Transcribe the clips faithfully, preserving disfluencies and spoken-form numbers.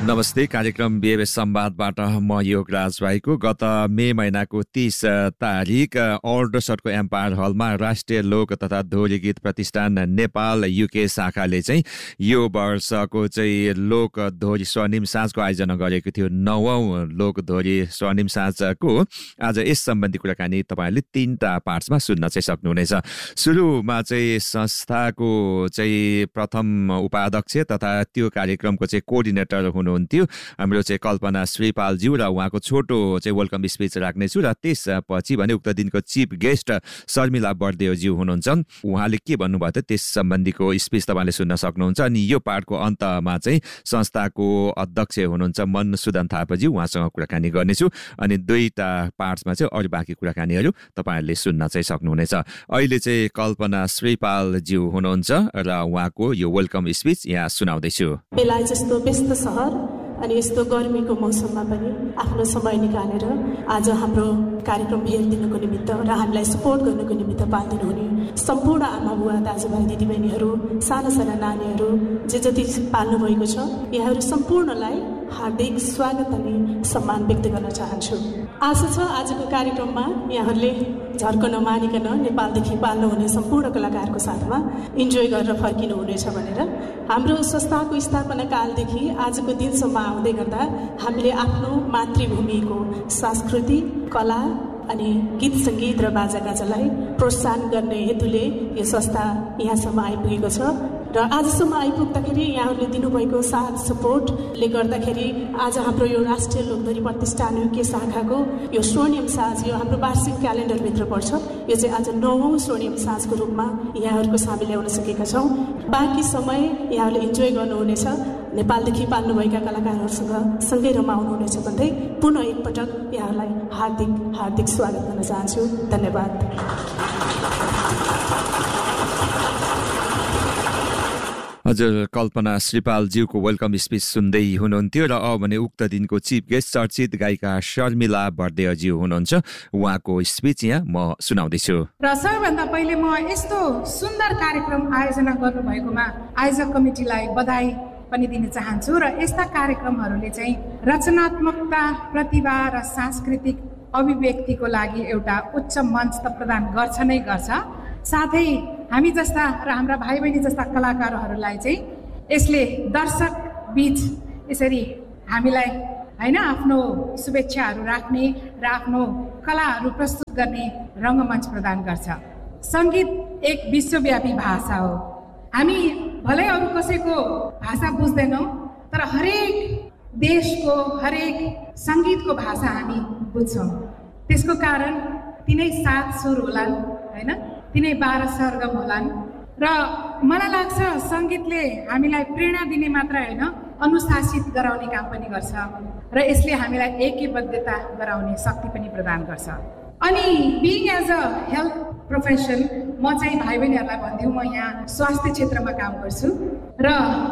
नमस्ते। कार्यक्रम बिहेवियर संवादबाट म योगराज भाइको गत मे महिनाको तीस तारिक ओल्डसटको एम्पायर हलमा राष्ट्रिय लोक तथा दोहोरी गीत प्रतिष्ठान नेपाल युके शाखाले चाहिँ यो वर्षको चाहिँ लोक दोहोरी स्वर्णिम साँझको आयोजना गरेको थियो। नवौं लोक दोहोरी स्वर्णिम साँझको आज यस सम्बन्धी कुराकानी तपाईँहरूले तीनटा पार्ट्समा सुन्न चाहिँ सक्नुहुनेछ। सुरुमा चाहिँ संस्थाको चाहिँ प्रथम उपाध्यक्ष तथा त्यो कार्यक्रमको चाहिँ कोअर्डिनेटर हुनुहुन्थ्यो हाम्रो चाहिँ कल्पना श्रीपालज्यू र उहाँको छोटो चाहिँ वेलकम स्पिच राख्नेछु र त्यसपछि भने उक्त दिनको चिफ गेस्ट शर्मिला बर्देवज्यू हुनुहुन्छ। उहाँले के भन्नुभयो त त्यस सम्बन्धीको स्पिच तपाईँले सुन्न सक्नुहुन्छ। अनि यो पार्टको अन्तमा चाहिँ संस्थाको अध्यक्ष हुनुहुन्छ मनसुदन थापाज्यू, उहाँसँग कुराकानी गर्नेछु। अनि दुईटा पार्ट्समा चाहिँ अरू बाँकी कुराकानीहरू तपाईँहरूले सुन्न चाहिँ सक्नुहुनेछ। अहिले चाहिँ कल्पना श्रीपालज्यू हुनुहुन्छ र उहाँको यो वेलकम स्पिच यहाँ सुनाउँदैछु। बेला जस्तो व्यस्त सहर अनि यस्तो गर्मीको मौसममा पनि आफ्नो समय निकालेर आज हाम्रो कार्यक्रम हेरिदिनुको निमित्त र हामीलाई सपोर्ट गर्नुको निमित्त पाल्दिनु हुने सम्पूर्ण आमा बुवा दाजुभाइ दिदीबहिनीहरू, साना साना नानीहरू जे जति पाल्नु भएको छ, यहाँहरू सम्पूर्णलाई हार्दिक स्वागत अनि सम्मान व्यक्त गर्न चाहन्छु। आशा छ आजको कार्यक्रममा यहाँहरूले झर्को नमानिकन नेपालदेखि पाल्नुहुने सम्पूर्ण कलाकारको साथमा इन्जोय गरेर फर्किनु हुनेछ भनेर। हाम्रो संस्थाको स्थापना कालदेखि आजको दिनसम्म आउँदै गर्दा हामीले आफ्नो मातृभूमिको संस्कृति, कला अनि गीत सङ्गीत र बाजागाजालाई प्रोत्साहन गर्ने हेतुले यो संस्था यहाँसम्म आइपुगेको छ। र आजसम्म आइपुग्दाखेरि यहाँहरूले दिनुभएको साथ सपोर्टले गर्दाखेरि आज हाम्रो यो राष्ट्रिय लोकदोहोरी प्रतिष्ठान युके शाखाको यो स्वर्णिम साँझ यो हाम्रो वार्षिक क्यालेन्डरभित्र पर्छ। यो चाहिँ आज नवौं स्वर्णिम साँझको रूपमा यहाँहरूको सामेल ल्याउन सकेका छौँ। बाँकी समय यहाँहरूले इन्जोय गर्नुहुनेछ, नेपालदेखि पाल्नुभएका कलाकारहरूसँग सँगै रमाउनुहुनेछ भन्दै पुनः एकपटक यहाँहरूलाई हार्दिक हार्दिक स्वागत गर्न चाहन्छु। धन्यवाद। हजुर, कल्पना श्रीपालज्यूको वेलकम स्पिच सुन्दै हुनुहुन्थ्यो र अब भने उक्त दिनको चिफ गेस्ट चर्चित गायिका शर्मिला बर्देवज्यू हुनुहुन्छ। उहाँको स्पिच यहाँ म सुनाउँदैछु। र सबैभन्दा पहिले म यस्तो सुन्दर कार्यक्रम आयोजना गर्नुभएकोमा आयोजक कमिटीलाई बधाई पनि दिन चाहन्छु। र यस्ता कार्यक्रमहरूले चाहिँ रचनात्मकता, प्रतिभा र सांस्कृतिक अभिव्यक्तिको लागि एउटा उच्च मञ्च त प्रदान गर्छ नै गर्छ, साथै हामी जस्ता र हाम्रा भाइ बहिनी जस्ता कलाकारहरूलाई चाहिँ यसले दर्शक बीच यसरी हामीलाई होइन आफ्नो शुभेच्छाहरू राख्ने र आफ्नो कलाहरू प्रस्तुत गर्ने रङ्गमञ्च प्रदान गर्छ। सङ्गीत एक विश्वव्यापी भाषा हो। हामी भलै अरू कसैको भाषा बुझ्दैनौँ, तर हरेक देशको हरेक सङ्गीतको भाषा हामी बुझ्छौँ। त्यसको कारण तिनै सात सुर होलान्, होइन, तिनै बाह्र सरगम होलान्। र मलाई लाग्छ सङ्गीतले हामीलाई प्रेरणा दिने मात्र होइन, अनुशासित गराउने काम पनि गर्छ र यसले हामीलाई एकबद्धता गराउने शक्ति पनि प्रदान गर्छ। अनि being as a health profession म चाहिँ भाइ बहिनीहरूलाई भनिदिउँ, म यहाँ स्वास्थ्य क्षेत्रमा काम गर्छु र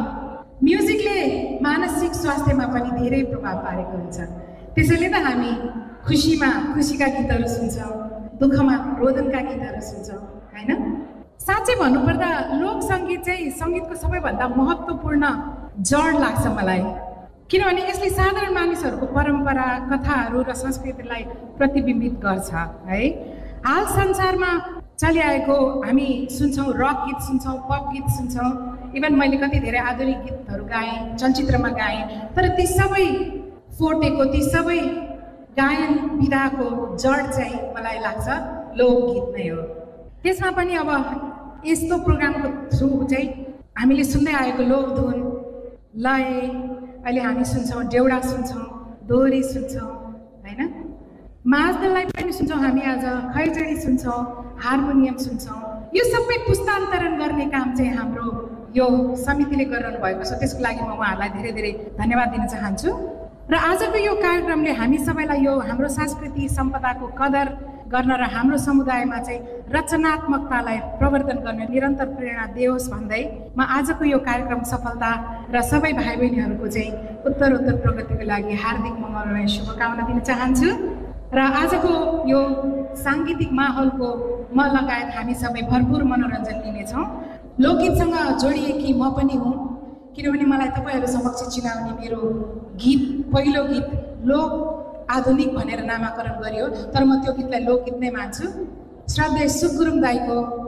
म्युजिकले मानसिक स्वास्थ्यमा पनि धेरै प्रभाव पारेको हुन्छ। त्यसैले त हामी खुसीमा खुसीका गीतहरू सुन्छौँ, दुःखमा रोदनका गीतहरू सुन्छौँ, होइन। साँच्चै भन्नुपर्दा लोक सङ्गीत चाहिँ सङ्गीतको सबैभन्दा महत्त्वपूर्ण जड लाग्छ मलाई, किनभने यसले साधारण मानिसहरूको परम्परा, कथाहरू र संस्कृतिलाई प्रतिबिम्बित गर्छ है। हाल संसारमा चलिआएको हामी सुन्छौँ, रक गीत सुन्छौँ, पप गीत सुन्छौँ, इभन मैले कति धेरै आधुनिक गीतहरू गाएँ, चलचित्रमा गाएँ, तर ती सबै फोटेको, ती सबै गायन विधाको जड चाहिँ मलाई लाग्छ लोकगीत नै हो। त्यसमा पनि अब यस्तो प्रोग्रामको थ्रु चाहिँ हामीले सुन्दै आएको लोकधुन, लय, अहिले हामी सुन्छौँ डेउडा सुन्छौँ, दोहोरी सुन्छौँ, होइन, माझदललाई पनि सुन्छौँ हामी, आज खैजडी सुन्छौँ, हार्मोनियम सुन्छौँ। यो सबै पुस्तान्तरण गर्ने काम चाहिँ हाम्रो यो समितिले गरिरहनु भएको छ। त्यसको लागि म उहाँहरूलाई धेरै धेरै धन्यवाद दिन चाहन्छु। र आजको यो कार्यक्रमले हामी सबैलाई यो हाम्रो सांस्कृतिक सम्पदाको कदर गर्न र हाम्रो समुदायमा चाहिँ रचनात्मकतालाई प्रवर्धन गर्ने निरन्तर प्रेरणा दियोस् भन्दै म आजको यो कार्यक्रम सफलता र सबै भाइ बहिनीहरूको चाहिँ उत्तरोत्तर प्रगतिको लागि हार्दिक मङ्गलमय शुभकामना दिन चाहन्छु। र आजको यो साङ्गीतिक माहौलको म लगायत हामी सबै भरपुर मनोरञ्जन लिनेछौँ। लोकगीतसँग जोडिएकी म पनि हुँ, किनभने मलाई तपाईँहरू समक्ष चिनाउने मेरो गीत पहिलो गीत लोक आधुनिक भनेर नामाकरण गरियो, तर म त्यो गीतलाई लोकगीत नै मान्छु। श्रद्धेय सुख गुरुङ दाईको